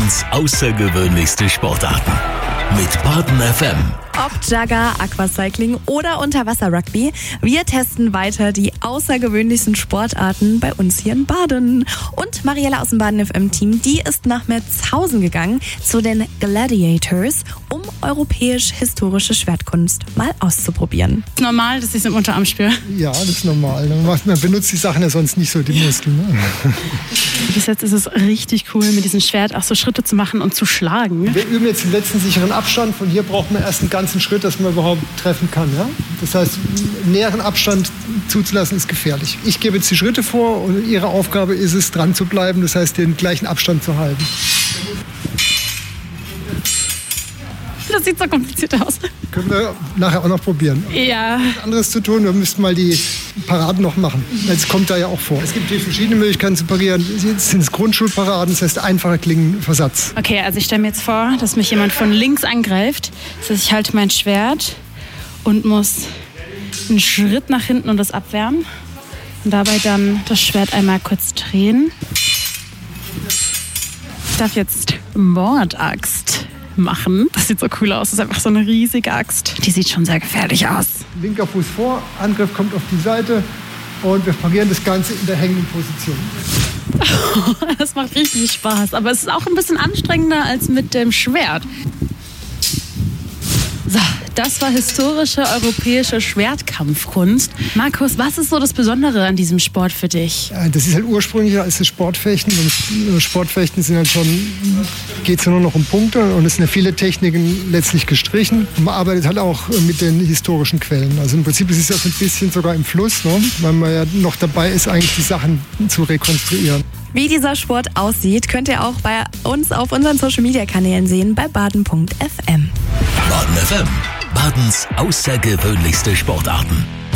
Badens außergewöhnlichste Sportarten. Mit Baden FM. Ob Jugger, Aquacycling oder Unterwasser-Rugby, wir testen weiter die außergewöhnlichsten Sportarten bei uns hier in Baden. Und Mariella aus dem Baden FM-Team, die ist nach Merzhausen gegangen zu den Gladiators, um europäisch-historische Schwertkunst mal auszuprobieren. Ist normal, dass ich es im Unterarm spüre? Ja, das ist normal. Man benutzt die Sachen ja sonst nicht so, die Muskeln. Ne? Bis jetzt ist es richtig cool, mit diesem Schwert auch so Schritte zu machen und zu schlagen. Wir üben jetzt den letzten sicheren Abstand. Von hier braucht man erst einen ganzen Schritt, dass man überhaupt treffen kann. Ja? Das heißt, näheren Abstand zuzulassen ist gefährlich. Ich gebe jetzt die Schritte vor und Ihre Aufgabe ist es, dran zu bleiben. Das heißt, den gleichen Abstand zu halten. Das sieht so kompliziert aus. Können wir nachher auch noch probieren. Ja. Was anderes zu tun, wir müssten mal die Paraden noch machen. Das kommt da ja auch vor. Es gibt hier verschiedene Möglichkeiten zu parieren. Jetzt sind es Grundschulparaden, das heißt einfacher Klingenversatz. Okay, also ich stelle mir jetzt vor, dass mich jemand von links angreift. Das heißt, ich halte mein Schwert und muss einen Schritt nach hinten und das abwehren. Und dabei dann das Schwert einmal kurz drehen. Ich darf jetzt Mordaxt machen. Das sieht so cool aus. Das ist einfach so eine riesige Axt. Die sieht schon sehr gefährlich aus. Linker Fuß vor, Angriff kommt auf die Seite und wir parieren das Ganze in der hängenden Position. Das macht richtig Spaß, aber es ist auch ein bisschen anstrengender als mit dem Schwert. So, das war historische europäische Schwertkampfkunst. Markus, was ist so das Besondere an diesem Sport für dich? Ja, das ist halt ursprünglicher als das Sportfechten. Und Sportfechten sind halt schon, geht es ja nur noch um Punkte und es sind ja viele Techniken letztlich gestrichen. Und man arbeitet halt auch mit den historischen Quellen. Also im Prinzip ist es ja so ein bisschen sogar im Fluss, ne? Weil man ja noch dabei ist, eigentlich die Sachen zu rekonstruieren. Wie dieser Sport aussieht, könnt ihr auch bei uns auf unseren Social-Media-Kanälen sehen, bei baden.fm. Baden FM. Badens außergewöhnlichste Sportarten.